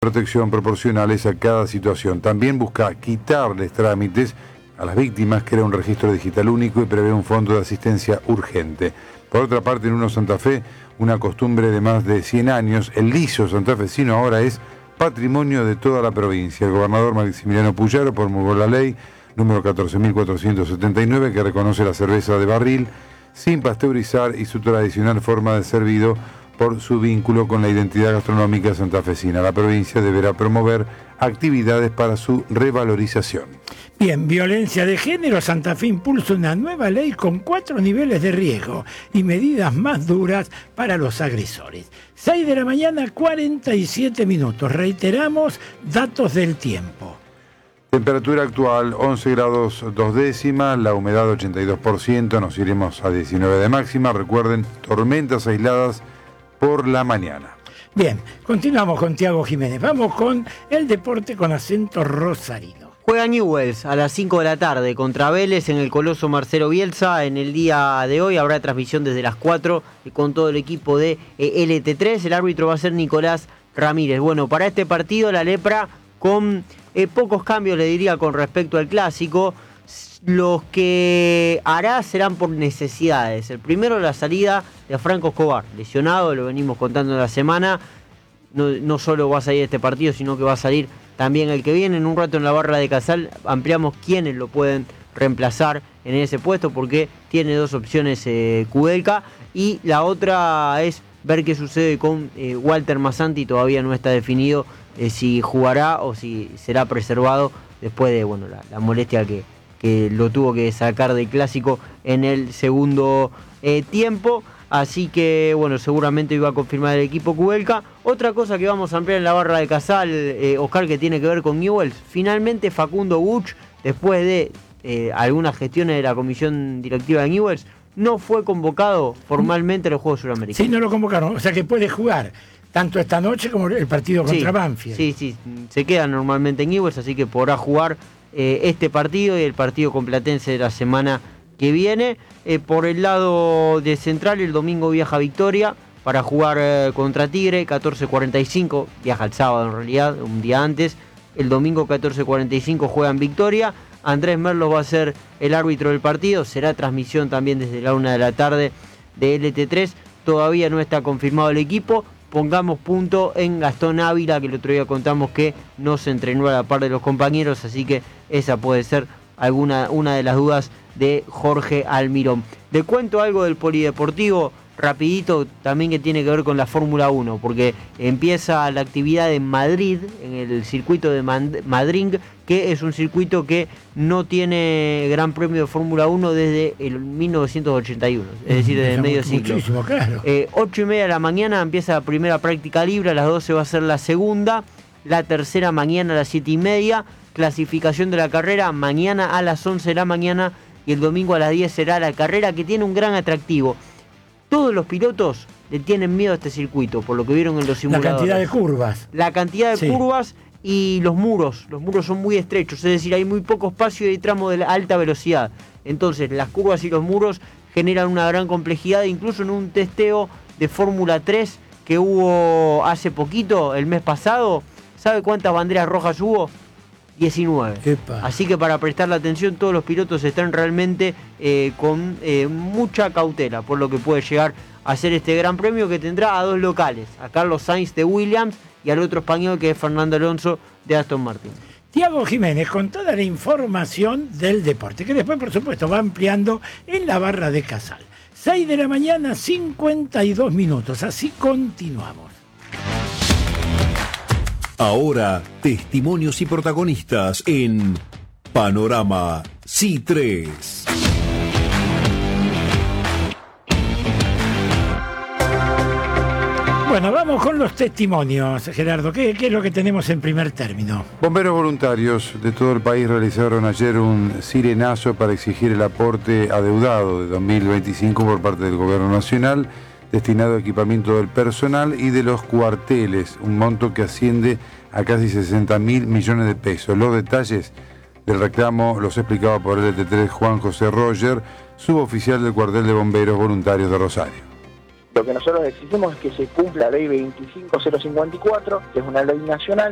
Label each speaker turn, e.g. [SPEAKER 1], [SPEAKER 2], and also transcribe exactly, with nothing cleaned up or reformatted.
[SPEAKER 1] protección proporcionales a cada situación. También busca quitarles trámites a las víctimas, crea un registro digital único y prevé un fondo de asistencia urgente. Por otra parte, en Uno Santa Fe, una costumbre de más de cien años, el liso santafesino ahora es patrimonio de toda la provincia. El gobernador Maximiliano Puyaro promulgó la ley número catorce mil cuatrocientos setenta y nueve que reconoce la cerveza de barril sin pasteurizar y su tradicional forma de servido por su vínculo con la identidad gastronómica santafesina. La provincia deberá promover actividades para su revalorización.
[SPEAKER 2] Bien, violencia de género. Santa Fe impulsa una nueva ley con cuatro niveles de riesgo y medidas más duras para los agresores. seis de la mañana, cuarenta y siete minutos. Reiteramos datos del tiempo.
[SPEAKER 1] Temperatura actual once grados dos décimas, la humedad ochenta y dos por ciento, nos iremos a diecinueve de máxima. Recuerden, tormentas aisladas por la mañana.
[SPEAKER 2] Bien, continuamos con Tiago Jiménez. Vamos con el deporte con acento rosarino.
[SPEAKER 3] Juega Newell's a las cinco de la tarde contra Vélez en el Coloso Marcelo Bielsa. En el día de hoy habrá transmisión desde las cuatro con todo el equipo de L T tres. El árbitro va a ser Nicolás Ramírez. Bueno, para este partido la Lepra con eh, pocos cambios, le diría, con respecto al clásico. Los que hará serán por necesidades. El primero, la salida de Franco Escobar, lesionado, lo venimos contando en la semana. No, no solo va a salir este partido, sino que va a salir también el que viene. En un rato en la barra de Casal ampliamos quiénes lo pueden reemplazar en ese puesto, porque tiene dos opciones eh, Kudelka. Y la otra es ver qué sucede con eh, Walter Massanti. Todavía no está definido eh, si jugará o si será preservado después de bueno la, la molestia que, que lo tuvo que sacar del clásico en el segundo eh, tiempo. Así que, bueno, seguramente iba a confirmar el equipo Kudelka. Otra cosa que vamos a ampliar en la barra de Casal, eh, Oscar, que tiene que ver con Newell's. Finalmente Facundo Buch, después de eh, algunas gestiones de la comisión directiva de Newell's, no fue convocado formalmente a los Juegos Suramericanos.
[SPEAKER 2] Sí, no lo convocaron, o sea que puede jugar tanto esta noche como el partido contra
[SPEAKER 3] sí,
[SPEAKER 2] Banfield.
[SPEAKER 3] Sí, sí, se queda normalmente en Newell's, así que podrá jugar eh, este partido y el partido con Platense de la semana que viene. Eh, por el lado de Central, el domingo viaja a Victoria para jugar eh, contra Tigre, catorce cuarenta y cinco, viaja el sábado en realidad, un día antes. El domingo catorce cuarenta y cinco juega en Victoria. Andrés Merlos va a ser el árbitro del partido, será transmisión también desde la una de la tarde de L T tres. Todavía no está confirmado el equipo. Pongamos punto en Gastón Ávila, que el otro día contamos que no se entrenó a la par de los compañeros, así que esa puede ser alguna una de las dudas de Jorge Almirón. Le cuento algo del polideportivo rapidito, también que tiene que ver con la Fórmula uno, porque empieza la actividad en Madrid, en el circuito de Madrid, que es un circuito que no tiene Gran Premio de Fórmula uno desde el mil novecientos ochenta y uno, es decir, desde medio siglo.
[SPEAKER 2] Claro.
[SPEAKER 3] Eh, ocho y media de la mañana empieza la primera práctica libre, a las doce va a ser la segunda, la tercera mañana a las siete y media, clasificación de la carrera mañana a las once de la mañana, y el domingo a las diez será la carrera, que tiene un gran atractivo. Todos los pilotos le tienen miedo a este circuito, por lo que vieron en los simuladores.
[SPEAKER 2] La cantidad de curvas.
[SPEAKER 3] La cantidad de
[SPEAKER 2] sí.
[SPEAKER 3] curvas y los muros. Los muros son muy estrechos, es decir, hay muy poco espacio y hay tramos de alta velocidad. Entonces, las curvas y los muros generan una gran complejidad. Incluso en un testeo de Fórmula tres que hubo hace poquito, el mes pasado, ¿sabe cuántas banderas rojas hubo? diecinueve.
[SPEAKER 2] Epa.
[SPEAKER 3] Así que para prestarle atención, todos los pilotos están realmente eh, con eh, mucha cautela por lo que puede llegar a ser este Gran Premio, que tendrá a dos locales, a Carlos Sainz de Williams y al otro español, que es Fernando Alonso de Aston Martin.
[SPEAKER 2] Tiago Jiménez con toda la información del deporte, que después por supuesto va ampliando en la barra de Casal. seis de la mañana, cincuenta y dos minutos, así continuamos.
[SPEAKER 4] Ahora, testimonios y protagonistas en Panorama C I tres.
[SPEAKER 2] Bueno, vamos con los testimonios, Gerardo. ¿Qué, qué es lo que tenemos en primer término?
[SPEAKER 1] Bomberos voluntarios de todo el país realizaron ayer un sirenazo para exigir el aporte adeudado de dos mil veinticinco por parte del Gobierno Nacional, destinado a equipamiento del personal y de los cuarteles, un monto que asciende a casi sesenta mil millones de pesos. Los detalles del reclamo los explicaba por L T tres Juan José Roger, suboficial del cuartel de bomberos voluntarios de Rosario.
[SPEAKER 5] Lo que nosotros exigimos es que se cumpla la ley veinticinco mil cincuenta y cuatro, que es una ley nacional